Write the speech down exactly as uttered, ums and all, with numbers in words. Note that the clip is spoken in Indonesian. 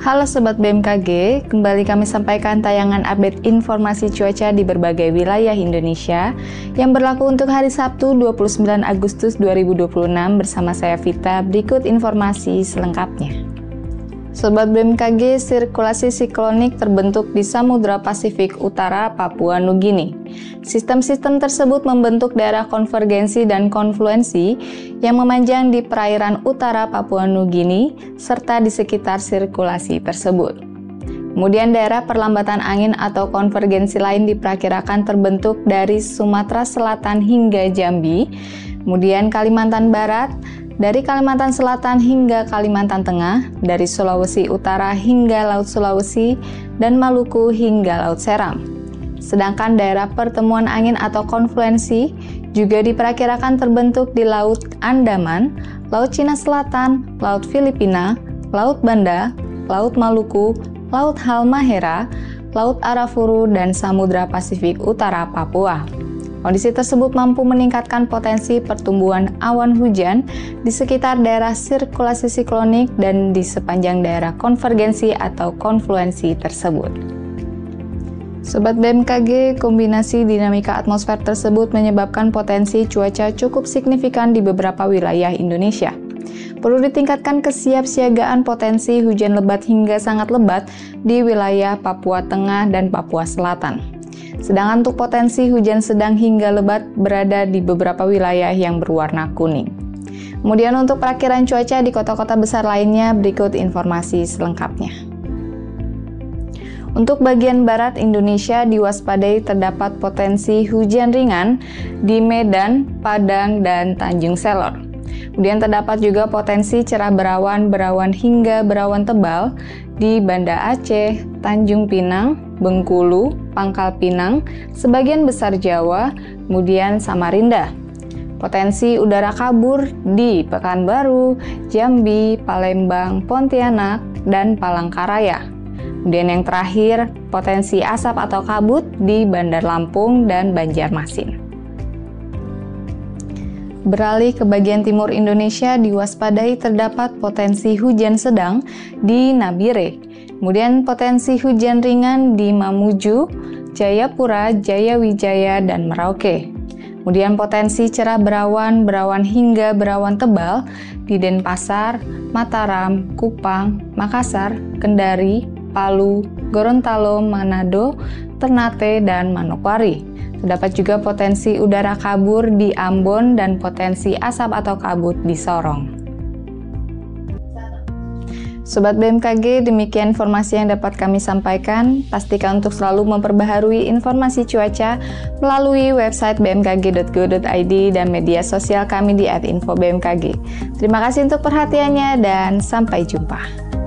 Halo Sobat B M K G, kembali kami sampaikan tayangan update informasi cuaca di berbagai wilayah Indonesia yang berlaku untuk hari Sabtu dua puluh sembilan Agustus dua ribu dua puluh enam bersama saya Vita. Berikut informasi selengkapnya. Sobat B M K G, sirkulasi siklonik terbentuk di Samudra Pasifik Utara Papua Nugini. Sistem-sistem tersebut membentuk daerah konvergensi dan konfluensi yang memanjang di perairan utara Papua Nugini serta di sekitar sirkulasi tersebut. Kemudian daerah perlambatan angin atau konvergensi lain diperkirakan terbentuk dari Sumatera Selatan hingga Jambi, kemudian Kalimantan Barat, dari Kalimantan Selatan hingga Kalimantan Tengah, dari Sulawesi Utara hingga Laut Sulawesi, dan Maluku hingga Laut Seram. Sedangkan daerah pertemuan angin atau konfluensi juga diperkirakan terbentuk di Laut Andaman, Laut Cina Selatan, Laut Filipina, Laut Banda, Laut Maluku, Laut Halmahera, Laut Arafuru, dan Samudra Pasifik Utara Papua. Kondisi tersebut mampu meningkatkan potensi pertumbuhan awan hujan di sekitar daerah sirkulasi siklonik dan di sepanjang daerah konvergensi atau konfluensi tersebut. Sobat B M K G, kombinasi dinamika atmosfer tersebut menyebabkan potensi cuaca cukup signifikan di beberapa wilayah Indonesia. Perlu ditingkatkan kesiapsiagaan potensi hujan lebat hingga sangat lebat di wilayah Papua Tengah dan Papua Selatan. Sedangkan untuk potensi hujan sedang hingga lebat berada di beberapa wilayah yang berwarna kuning. Kemudian untuk perakiran cuaca di kota-kota besar lainnya, berikut informasi selengkapnya. Untuk bagian barat Indonesia diwaspadai terdapat potensi hujan ringan di Medan, Padang, dan Tanjung Selor. Kemudian terdapat juga potensi cerah berawan, berawan hingga berawan tebal di Banda Aceh, Tanjung Pinang, Bengkulu, Pangkal Pinang, sebagian besar Jawa, kemudian Samarinda. Potensi udara kabur di Pekanbaru, Jambi, Palembang, Pontianak, dan Palangkaraya. Kemudian yang terakhir, potensi asap atau kabut di Bandar Lampung dan Banjarmasin. Beralih ke bagian timur Indonesia, diwaspadai terdapat potensi hujan sedang di Nabire. Kemudian potensi hujan ringan di Mamuju, Jayapura, Jayawijaya, dan Merauke. Kemudian potensi cerah berawan, berawan hingga berawan tebal di Denpasar, Mataram, Kupang, Makassar, Kendari, Palu, Gorontalo, Manado, Ternate, dan Manokwari. Terdapat juga potensi udara kabur di Ambon dan potensi asap atau kabut di Sorong. Sobat B M K G, demikian informasi yang dapat kami sampaikan. Pastikan untuk selalu memperbaharui informasi cuaca melalui website b m k g dot go dot i d dan media sosial kami di at info b m k g. Terima kasih untuk perhatiannya dan sampai jumpa.